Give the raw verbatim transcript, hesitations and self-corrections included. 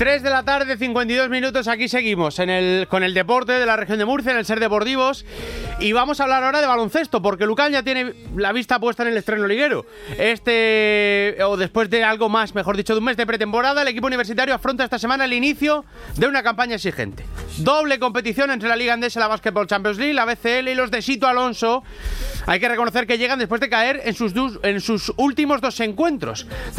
tres de la tarde, cincuenta y dos minutos, aquí seguimos en el, con el deporte de la región de Murcia, en el Ser Deportivos, y vamos a hablar ahora de baloncesto, porque Lucan ya tiene la vista puesta en el estreno liguero. Este, o después de algo más, mejor dicho, de un mes de pretemporada, el equipo universitario afronta esta semana el inicio de una campaña exigente. Doble competición entre la Liga Endesa, la Basketball Champions League, la B C L y los de Sito Alonso. Hay que reconocer que llegan después de caer en sus, dos, en sus últimos dos encuentros.